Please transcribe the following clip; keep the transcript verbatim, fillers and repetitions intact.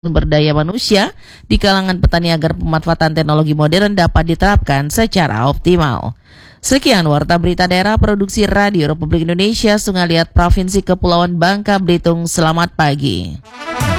sumber daya manusia di kalangan petani agar pemanfaatan teknologi modern dapat diterapkan secara optimal. Sekian Warta Berita Daerah Produksi Radio Republik Indonesia Sungai Liat Provinsi Kepulauan Bangka Belitung. Selamat pagi.